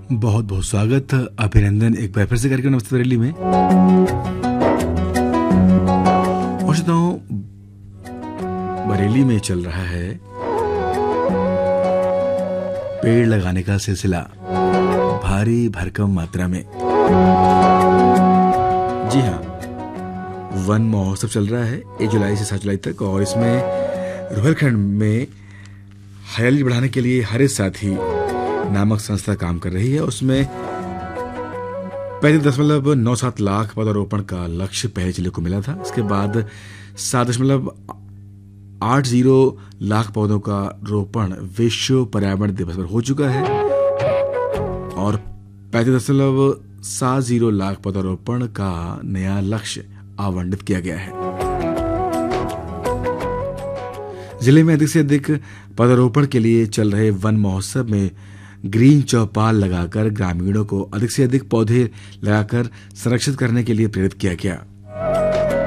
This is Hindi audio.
बहुत बहुत स्वागत, अभिनंदन एक बार फिर से कार्यक्रम नमस्ते बरेली में। और सोचता हूँ बरेली में चल रहा है पेड़ लगाने का सिलसिला भारी भरकम मात्रा में। जी हाँ, वन महोत्सव चल रहा है 1 जुलाई से 7 जुलाई तक, और इसमें रोहलखंड में हरियाली बढ़ाने के लिए हरे साथी नामक संस्था काम कर रही है। उसमें 35.97 लाख पौधारोपण का लक्ष्य पहले जिले को मिला था। इसके बाद 7.80 लाख पौधों का रोपण विश्व पर्यावरण दिवस पर हो चुका है, और 35.70 लाख पौधारोपण का नया लक्ष्य आवंटित किया गया है। जिले में अधिक से अधिक पौधारोपण के लिए चल रहे वन महोत्सव में ग्रीन चौपाल लगाकर ग्रामीणों को अधिक से अधिक पौधे लगाकर संरक्षित करने के लिए प्रेरित किया गया।